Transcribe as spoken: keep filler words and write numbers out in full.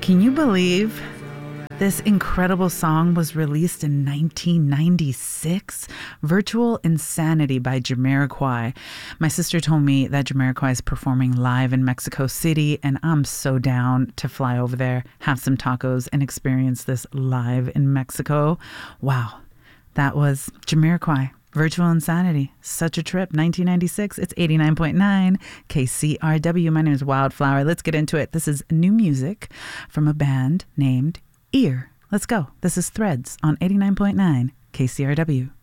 Can you believe this incredible song was released in nineteen ninety-six? Virtual Insanity by Jamiroquai. My sister told me that Jamiroquai is performing live in Mexico City, and I'm so down to fly over there, have some tacos, and experience this live in Mexico. Wow, that was Jamiroquai. Virtual Insanity. Such a trip. nineteen ninety-six. It's eighty-nine point nine K C R W. My name is Wildflower. Let's get into it. This is new music from a band named Ear. Let's go. This is Threads on eighty-nine point nine K C R W.